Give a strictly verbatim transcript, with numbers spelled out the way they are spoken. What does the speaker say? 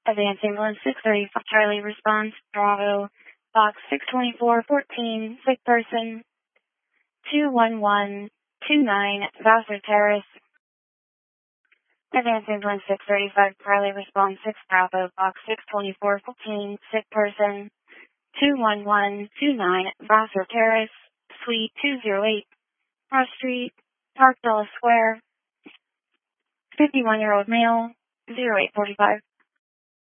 Advance Ambulance six thirty-five, Charlie response, Bravo, Box six twenty-four fourteen, sick person, two one one two nine, Vassar Terrace. Advance Ambulance six thirty-five, Charlie response six Bravo, Box six twenty-four fourteen, sick person, two one one two nine, Vassar Terrace, Suite two oh eight, Cross Street, Park Dulles Square, fifty-one-year-old male, zero eight forty-five.